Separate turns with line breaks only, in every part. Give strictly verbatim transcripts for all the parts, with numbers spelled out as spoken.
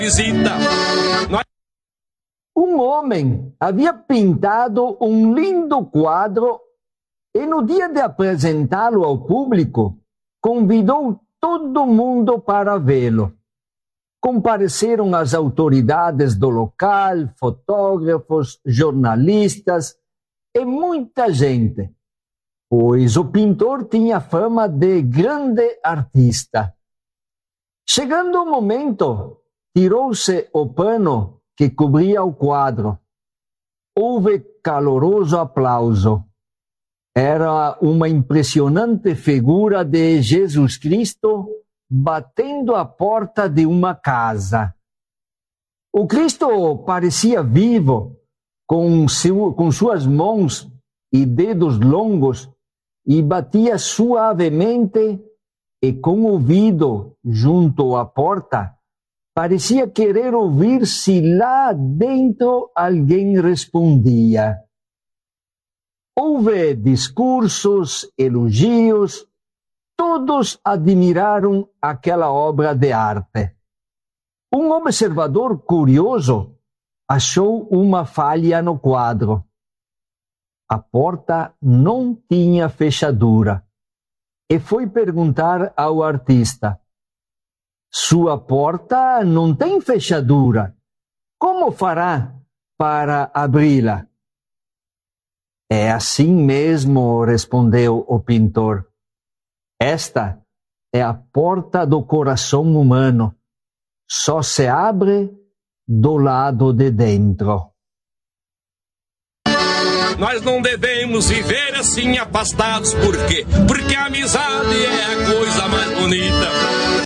visita. Nós...
Um homem havia pintado um lindo quadro e no dia de apresentá-lo ao público, convidou todo mundo para vê-lo. Compareceram as autoridades do local, fotógrafos, jornalistas e muita gente, pois o pintor tinha fama de grande artista. Chegando o momento, tirou-se o pano que cobria o quadro. Houve caloroso aplauso. Era uma impressionante figura de Jesus Cristo batendo a porta de uma casa. O Cristo parecia vivo, com, seu, com suas mãos e dedos longos, e batia suavemente e com o ouvido junto à porta, parecia querer ouvir se lá dentro alguém respondia. Houve discursos, elogios, todos admiraram aquela obra de arte. Um observador curioso achou uma falha no quadro. A porta não tinha fechadura e foi perguntar ao artista: sua porta não tem fechadura. Como fará para abri-la? É assim mesmo, respondeu o pintor. Esta é a porta do coração humano. Só se abre do lado de dentro.
Nós não devemos viver assim afastados. Por quê? Porque a amizade é a coisa mais bonita.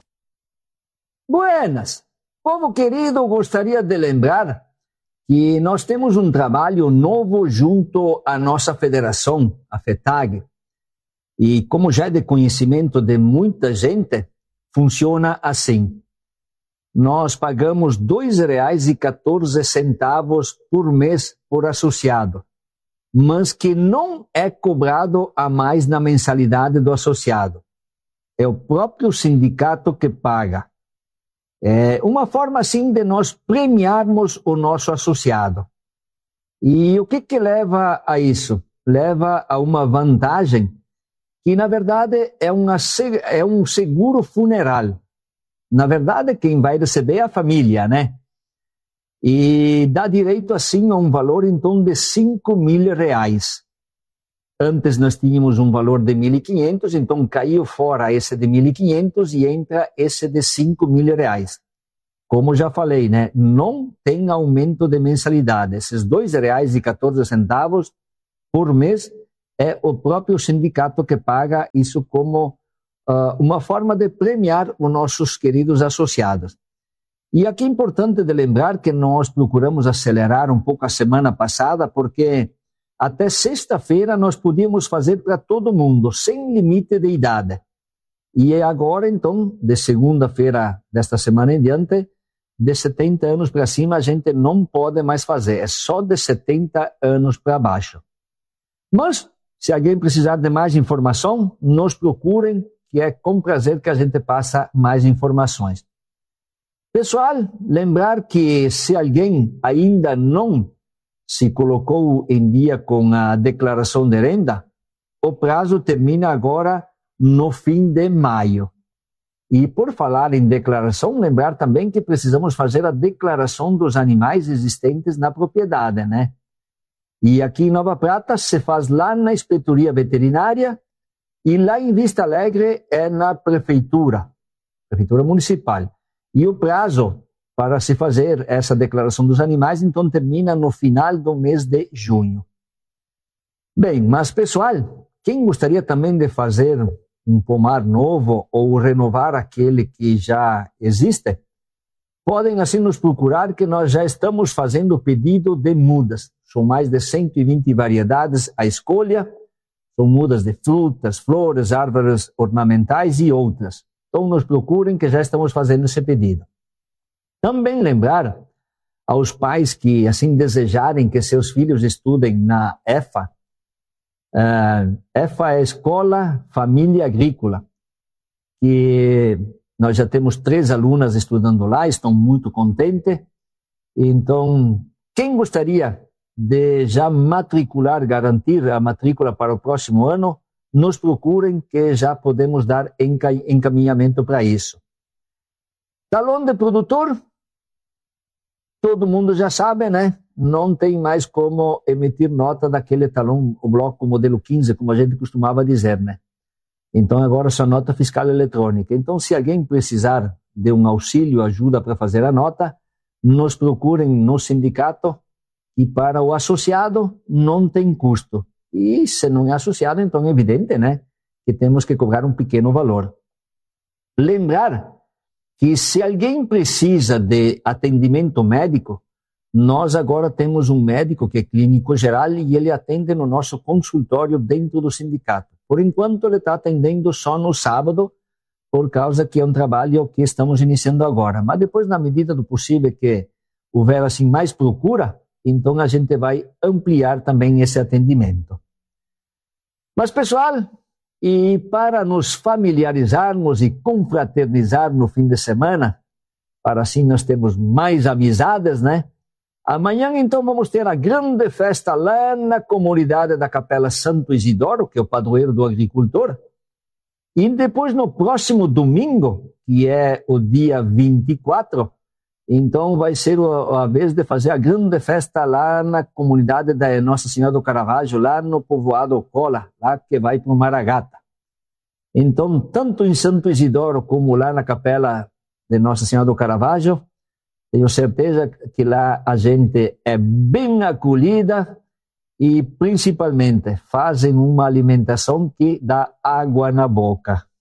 Buenas! Povo querido, gostaria de lembrar que nós temos um trabalho novo junto à nossa federação, a FETAG. E como já é de conhecimento de muita gente, funciona assim. Nós pagamos dois reais e quatorze centavos por mês por associado, mas que não é cobrado a mais na mensalidade do associado. É o próprio sindicato que paga. É uma forma, assim, de nós premiarmos o nosso associado. E o que que leva a isso? Leva a uma vantagem que, na verdade, é, uma, é um seguro funeral. Na verdade, quem vai receber é a família, né? E dá direito, assim, a um valor, então, de cinco mil reais. Antes nós tínhamos um valor de mil e quinhentos, então caiu fora esse de mil e quinhentos e entra esse de cinco mil reais. Como já falei, né? Não tem aumento de mensalidade. Esses dois reais e quatorze centavos por mês é o próprio sindicato que paga isso como uh, uma forma de premiar os nossos queridos associados. E aqui é importante de lembrar que nós procuramos acelerar um pouco a semana passada, porque até sexta-feira nós podíamos fazer para todo mundo, sem limite de idade. E agora, então, de segunda-feira desta semana em diante, de setenta anos para cima, a gente não pode mais fazer. É só de setenta anos para baixo. Mas, se alguém precisar de mais informação, nos procurem, que é com prazer que a gente passa mais informações. Pessoal, lembrar que se alguém ainda não se colocou em dia com a declaração de renda, o prazo termina agora no fim de maio. E por falar em declaração, lembrar também que precisamos fazer a declaração dos animais existentes na propriedade, né? E aqui em Nova Prata se faz lá na Inspetoria Veterinária e lá em Vista Alegre é na Prefeitura, Prefeitura Municipal. E o prazo para se fazer essa declaração dos animais, então, termina no final do mês de junho. Bem, mas pessoal, quem gostaria também de fazer um pomar novo ou renovar aquele que já existe, podem assim nos procurar que nós já estamos fazendo o pedido de mudas. São mais de cento e vinte variedades à escolha, são mudas de frutas, flores, árvores ornamentais e outras. Então nos procurem que já estamos fazendo esse pedido. Também lembrar aos pais que assim desejarem que seus filhos estudem na EFA. Uh, EFA é a Escola Família Agrícola, que Nós já temos três alunas estudando lá, estão muito contentes. Então, quem gostaria de já matricular, garantir a matrícula para o próximo ano, nos procurem que já podemos dar encaminhamento para isso. Talão de produtor, todo mundo já sabe, né? Não tem mais como emitir nota daquele talão, o bloco modelo quinze, como a gente costumava dizer, né? Então agora só nota fiscal eletrônica. Então, se alguém precisar de um auxílio, ajuda para fazer a nota, nos procurem no sindicato, e para o associado não tem custo. E se não é associado, então é evidente, né, que temos que cobrar um pequeno valor. Lembrar que se alguém precisa de atendimento médico, nós agora temos um médico que é clínico geral e ele atende no nosso consultório dentro do sindicato. Por enquanto ele está atendendo só no sábado, por causa que é um trabalho que estamos iniciando agora. Mas depois, na medida do possível que houver assim mais procura, então a gente vai ampliar também esse atendimento. Mas, pessoal, e para nos familiarizarmos e confraternizar no fim de semana, para assim nós termos mais amizades, né? Amanhã, então, vamos ter a grande festa lá na comunidade da Capela Santo Isidoro, que é o padroeiro do agricultor. E depois, no próximo domingo, que é o dia vinte e quatro, então vai ser a vez de fazer a grande festa lá na comunidade da Nossa Senhora do Caravaggio, lá no povoado Cola, lá que vai para o Maragata. Então, tanto em Santo Isidoro como lá na capela de Nossa Senhora do Caravaggio, tenho certeza que lá a gente é bem acolhida e, principalmente, fazem uma alimentação que dá água na boca.